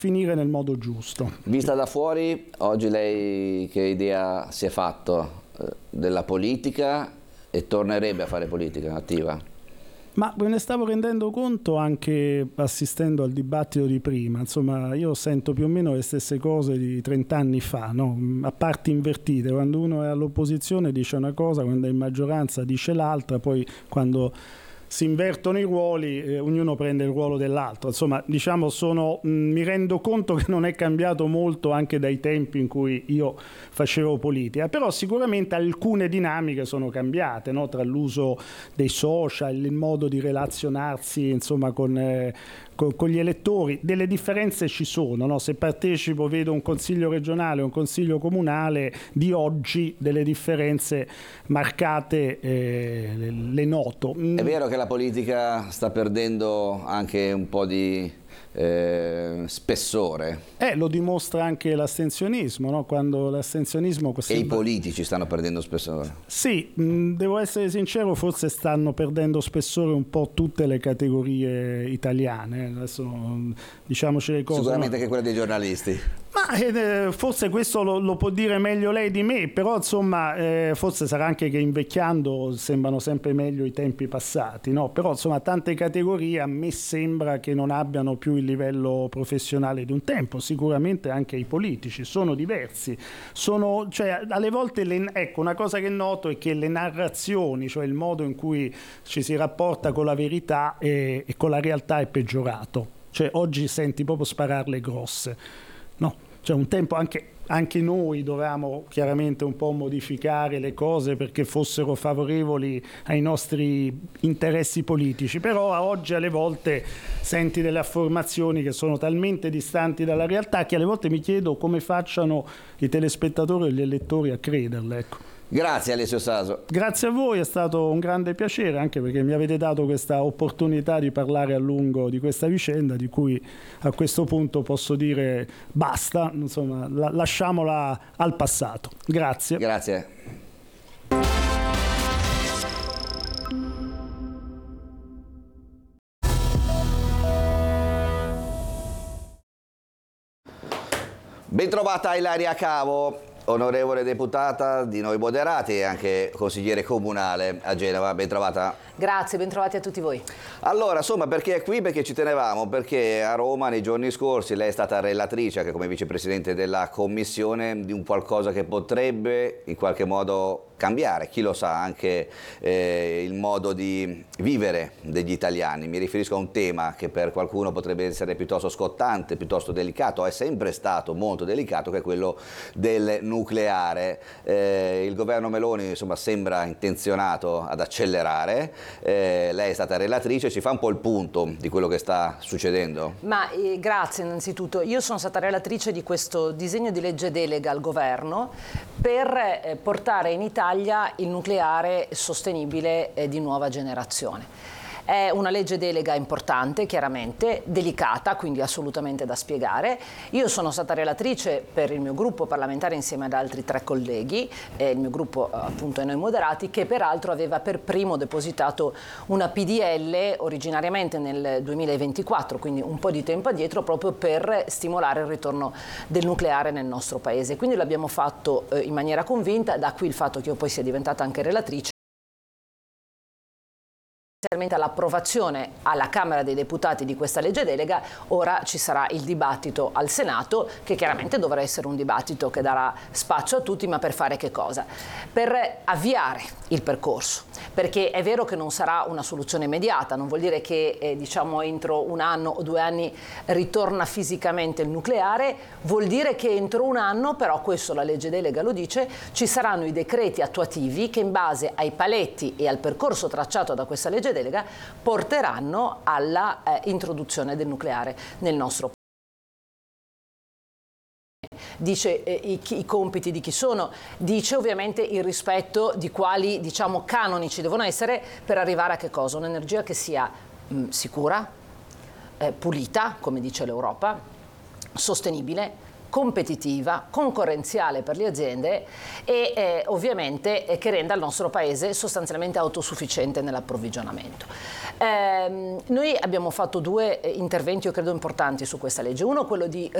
finire nel modo giusto. Vista da fuori, oggi lei che idea si è fatto della politica e tornerebbe a fare politica attiva? Ma me ne stavo rendendo conto anche assistendo al dibattito di prima. Insomma, io sento più o meno le stesse cose di 30 anni fa, no? A parti invertite. Quando uno è all'opposizione dice una cosa, quando è in maggioranza dice l'altra, poi quando si invertono i ruoli, ognuno prende il ruolo dell'altro. Insomma, diciamo, mi rendo conto che non è cambiato molto anche dai tempi in cui io facevo politica, però sicuramente alcune dinamiche sono cambiate, no? Tra l'uso dei social, il modo di relazionarsi, insomma, con gli elettori. Delle differenze ci sono, no? Se partecipo, vedo un consiglio regionale, un consiglio comunale di oggi, delle differenze marcate le noto. È vero che la politica sta perdendo anche un po' di spessore. Lo dimostra anche l'astensionismo, no? Quando l'astensionismo... E i politici stanno perdendo spessore. Sì, devo essere sincero, forse stanno perdendo spessore un po' tutte le categorie italiane. Adesso diciamoci le cose. Sicuramente anche quelle dei giornalisti. Ma forse questo lo può dire meglio lei di me, però insomma forse sarà anche che invecchiando sembrano sempre meglio i tempi passati, no? Però insomma tante categorie a me sembra che non abbiano più il livello professionale di un tempo. Sicuramente anche i politici sono diversi, cioè alle volte ecco, una cosa che noto è che le narrazioni, cioè il modo in cui ci si rapporta con la verità e con la realtà è peggiorato. Cioè oggi senti proprio spararle grosse. No, cioè un tempo anche noi dovevamo chiaramente un po' modificare le cose perché fossero favorevoli ai nostri interessi politici, però oggi alle volte senti delle affermazioni che sono talmente distanti dalla realtà che alle volte mi chiedo come facciano i telespettatori e gli elettori a crederle, ecco. Grazie Alessio Saso. Grazie a voi, è stato un grande piacere, anche perché mi avete dato questa opportunità di parlare a lungo di questa vicenda, di cui a questo punto posso dire basta, insomma, lasciamola al passato. Grazie. Grazie. Bentrovata Ilaria Cavo, onorevole deputata di Noi Moderati e anche consigliere comunale a Genova. Bentrovata. Grazie, bentrovati a tutti voi. Allora, insomma, perché è qui? Perché ci tenevamo, perché a Roma nei giorni scorsi lei è stata relatrice, anche come vicepresidente della commissione, di un qualcosa che potrebbe in qualche modo cambiare, chi lo sa, anche il modo di vivere degli italiani. Mi riferisco a un tema che per qualcuno potrebbe essere piuttosto scottante, piuttosto delicato, è sempre stato molto delicato, che è quello del nucleare. Il governo Meloni, insomma, sembra intenzionato ad accelerare. Lei è stata relatrice, ci fa un po' il punto di quello che sta succedendo? Ma grazie innanzitutto. Io sono stata relatrice di questo disegno di legge delega al governo per portare in Italia il nucleare sostenibile di nuova generazione. È una legge delega importante, chiaramente, delicata, quindi assolutamente da spiegare. Io sono stata relatrice per il mio gruppo parlamentare insieme ad altri 3 colleghi, il mio gruppo appunto è Noi Moderati, che peraltro aveva per primo depositato una PDL originariamente nel 2024, quindi un po' di tempo addietro, proprio per stimolare il ritorno del nucleare nel nostro paese. Quindi l'abbiamo fatto in maniera convinta, da qui il fatto che io poi sia diventata anche relatrice. All'approvazione alla Camera dei Deputati di questa legge delega, ora ci sarà il dibattito al Senato, che chiaramente dovrà essere un dibattito che darà spazio a tutti, ma per fare che cosa? Per avviare il percorso, perché è vero che non sarà una soluzione immediata, non vuol dire che diciamo entro 1 anno o 2 anni ritorna fisicamente il nucleare, vuol dire che entro 1 anno, però questo la legge delega lo dice, ci saranno i decreti attuativi che in base ai paletti e al percorso tracciato da questa legge delega porteranno alla introduzione del nucleare nel nostro paese. Dice i compiti di chi sono, dice ovviamente il rispetto di quali, diciamo, canoni ci devono essere per arrivare a che cosa? Un'energia che sia sicura, pulita, come dice l'Europa, sostenibile, competitiva, concorrenziale per le aziende e ovviamente che renda il nostro paese sostanzialmente autosufficiente nell'approvvigionamento. Noi abbiamo fatto 2 interventi, io credo importanti, su questa legge. Uno, quello di